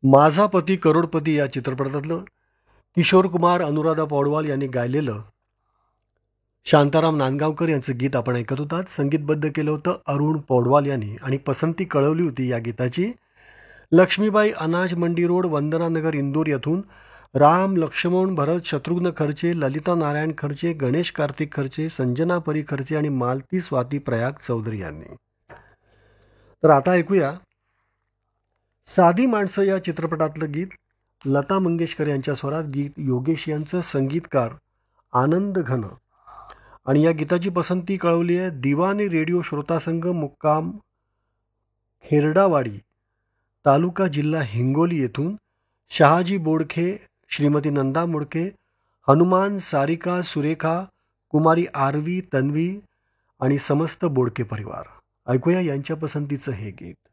माझा पती करोडपती या चित्रपटातलं किशोर कुमार, अनुराधा पौडवाल यांनी गायलेलं शांताराम नांदगावकर यांचं गीत आपण ऐकत होतात. संगीतबद्ध केलं होतं अरुण पौडवाल यांनी आणि पसंती कळवली होती या गीताची लक्ष्मीबाई अनाज मंडी रोड, वंदनानगर, इंदूर येथून राम लक्ष्मण भरत शत्रुघ्न खर्चे, ललिता नारायण खर्चे, गणेश कार्तिक खर्चे, संजना परी खर्चे आणि मालती स्वाती प्रयाग चौधरी यांनी. तर आता ऐकूया साधी माणसं या चित्रपटातलं गीत. लता मंगेशकर यांच्या स्वरात गीत, योगेश यांचं, संगीतकार आनंद घन. आणि या गीताची पसंती कळवली आहे दिवानी रेडिओ श्रोता संघ, मुक्काम खेरडावाडी, तालुका जिल्हा हिंगोली येथून शहाजी बोडखे, श्रीमती नंदा मुडके, हनुमान, सारिका, सुरेखा, कुमारी आरवी, तन्वी आणि समस्त बोडके परिवार. ऐकूया यांच्या पसंतीचं हे गीत.